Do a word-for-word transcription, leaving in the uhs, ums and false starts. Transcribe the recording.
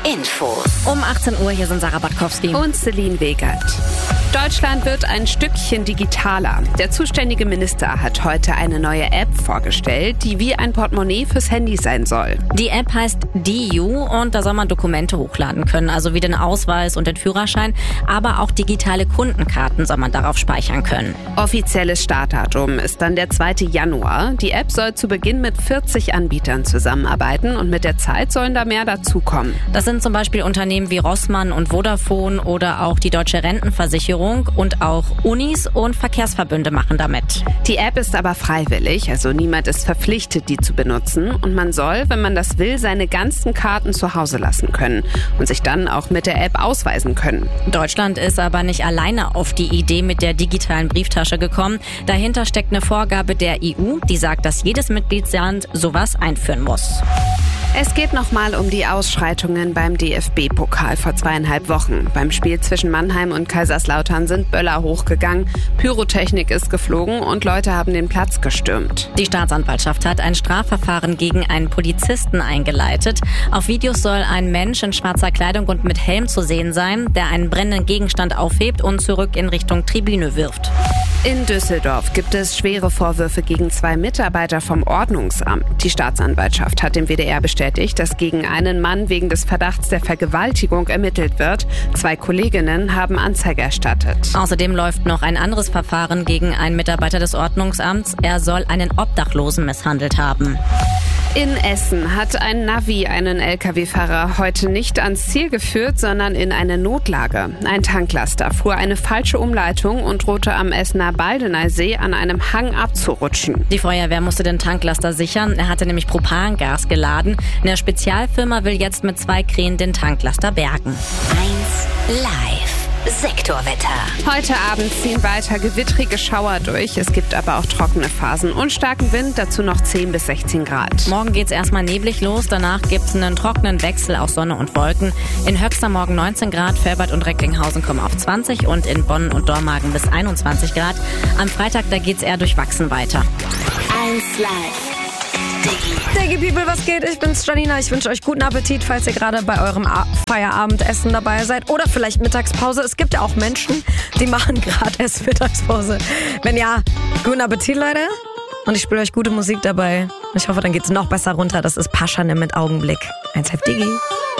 Infos. Um achtzehn Uhr, hier sind Sarah Bartkowski und Celine Wegert. Deutschland wird ein Stückchen digitaler. Der zuständige Minister hat heute eine neue App vorgestellt, die wie ein Portemonnaie fürs Handy sein soll. Die App heißt D U und da soll man Dokumente hochladen können, also wie den Ausweis und den Führerschein, aber auch digitale Kundenkarten soll man darauf speichern können. Offizielles Startdatum ist dann der zweite Januar. Die App soll zu Beginn mit vierzig Anbietern zusammenarbeiten und mit der Zeit sollen da mehr dazukommen. Das sind zum Beispiel Unternehmen wie Rossmann und Vodafone oder auch die Deutsche Rentenversicherung und auch Unis und Verkehrsverbünde machen damit. Die App ist aber freiwillig, also niemand ist verpflichtet, die zu benutzen und man soll, wenn man das will, seine ganzen Karten zu Hause lassen können und sich dann auch mit der App ausweisen können. Deutschland ist aber nicht alleine auf die Idee mit der digitalen Brieftasche gekommen. Dahinter steckt eine Vorgabe der E U, die sagt, dass jedes Mitgliedsland sowas einführen muss. Es geht nochmal um die Ausschreitungen beim D F B-Pokal vor zweieinhalb Wochen. Beim Spiel zwischen Mannheim und Kaiserslautern sind Böller hochgegangen, Pyrotechnik ist geflogen und Leute haben den Platz gestürmt. Die Staatsanwaltschaft hat ein Strafverfahren gegen einen Polizisten eingeleitet. Auf Videos soll ein Mensch in schwarzer Kleidung und mit Helm zu sehen sein, der einen brennenden Gegenstand aufhebt und zurück in Richtung Tribüne wirft. In Düsseldorf gibt es schwere Vorwürfe gegen zwei Mitarbeiter vom Ordnungsamt. Die Staatsanwaltschaft hat dem W D R bestätigt, dass gegen einen Mann wegen des Verdachts der Vergewaltigung ermittelt wird. Zwei Kolleginnen haben Anzeige erstattet. Außerdem läuft noch ein anderes Verfahren gegen einen Mitarbeiter des Ordnungsamts. Er soll einen Obdachlosen misshandelt haben. In Essen hat ein Navi einen L K W-Fahrer heute nicht ans Ziel geführt, sondern in eine Notlage. Ein Tanklaster fuhr eine falsche Umleitung und drohte am Essener Baldeneysee an einem Hang abzurutschen. Die Feuerwehr musste den Tanklaster sichern. Er hatte nämlich Propangas geladen. Eine Spezialfirma will jetzt mit zwei Kränen den Tanklaster bergen. eins live. Sektorwetter. Heute Abend ziehen weiter gewittrige Schauer durch. Es gibt aber auch trockene Phasen und starken Wind, dazu noch zehn bis sechzehn Grad. Morgen geht's erstmal neblig los, danach gibt's einen trockenen Wechsel aus Sonne und Wolken. In Höxter morgen neunzehn Grad, Velbert und Recklinghausen kommen auf zwanzig und in Bonn und Dormagen bis einundzwanzig Grad. Am Freitag, da geht's eher durchwachsen weiter. eins live. Diggy People, was geht? Ich bin's, Janina. Ich wünsche euch guten Appetit, falls ihr gerade bei eurem A- Feierabendessen dabei seid. Oder vielleicht Mittagspause. Es gibt ja auch Menschen, die machen gerade erst Mittagspause. Wenn ja, guten Appetit, Leute. Und ich spiele euch gute Musik dabei. Ich hoffe, dann geht's noch besser runter. Das ist Paschanim mit Augenblick. eins live Diggy.